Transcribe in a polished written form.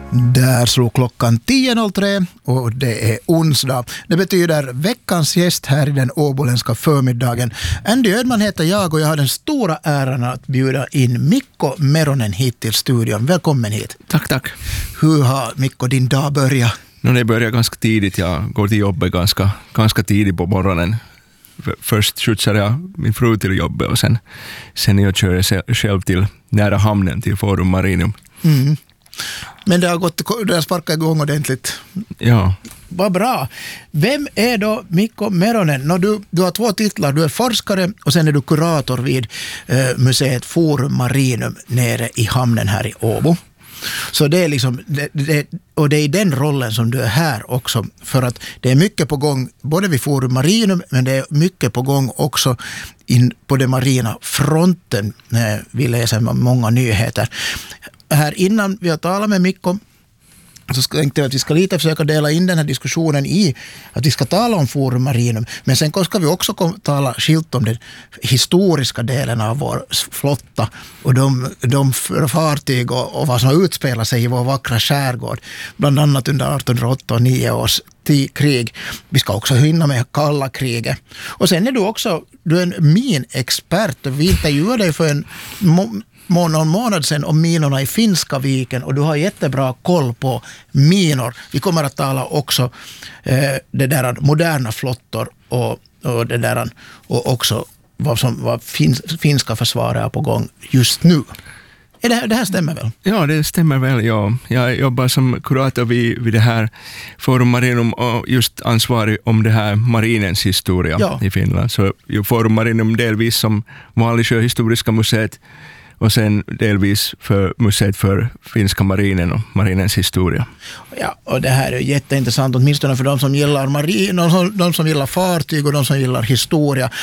Där slog klockan 10.03 och det är onsdag. Det betyder veckans gäst här i den åboländska förmiddagen. Andy Ödman heter jag och jag har den stora äran att bjuda in Mikko Meronen hit till studion. Välkommen hit. Tack. Hur har Mikko din dag börjat? Det börjar ganska tidigt. Jag går till jobbet ganska tidigt på morgonen. Först skjutsar jag min fru till jobbet och sen jag kör själv till nära hamnen till Forum Marinum. Mm. Men det har sparkat igång ordentligt. Ja. Vad bra. Vem är då Mikko Meronen? Du har 2 titlar. Du är forskare och sen är du kurator vid museet Forum Marinum nere i hamnen här i Åbo. Så det är liksom, och det är i den rollen som du är här också, för att det är mycket på gång både vid Forum Marinum, men det är mycket på gång också in på den marina fronten. Vi läser många nyheter. Här innan vi har talat med Mikko så tänkte jag att vi ska lite försöka dela in den här diskussionen i att vi ska tala om Forum Marinum, men sen ska vi också tala skilt om den historiska delen av vår flotta och de fartyg och vad som utspelar sig i vår vackra skärgård, bland annat under 1808 och 9 års krig. Vi ska också hinna med kalla kriget. Och sen är du är en minexpert. Vi intervjuade dig för någon månad sedan om minorna i Finska viken och du har jättebra koll på minor. Vi kommer att tala också det där moderna flottor och det där och också vad finska försvaret är på gång just nu. Det här stämmer väl? Ja, det stämmer väl. Ja. Jag jobbar som kurator vid det här Forum Marinum och just ansvarig om det här marinens historia i Finland. Så Forum Marinum delvis som vanlig sjöhistoriska museet och sen delvis för museet för finska marinen och marinens historia. Ja, och det här är jätteintressant, åtminstone för de som gillar marin, de som gillar fartyg och de som gillar historia.